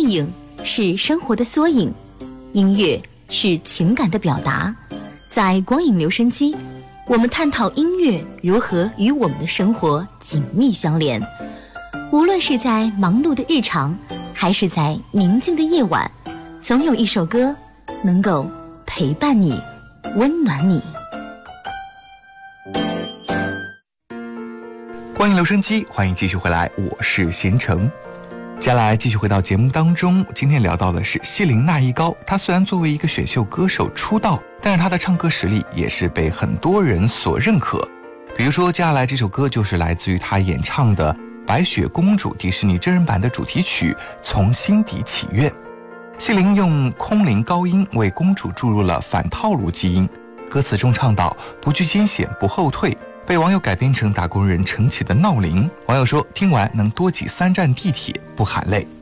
电影是生活的缩影，音乐是情感的表达。在光影留声机，我们探讨音乐如何与我们的生活紧密相连。无论是在忙碌的日常，还是在宁静的夜晚，总有一首歌能够陪伴你，温暖你。 光影留声机，欢迎继续回来，我是贤成。接下来继续回到节目当中，今天聊到的是希伶那一高。她虽然作为一个选秀歌手出道，但是她的唱歌实力也是被很多人所认可。比如说接下来这首歌就是来自于她演唱的白雪公主迪士尼真人版的主题曲《从心底祈愿》。希伶用空灵高音为公主注入了反套路基因，歌词中唱到不惧艰险不后退，被网友改编成打工人陈绮的闹铃。网友说听完能多挤3站地铁不喊累。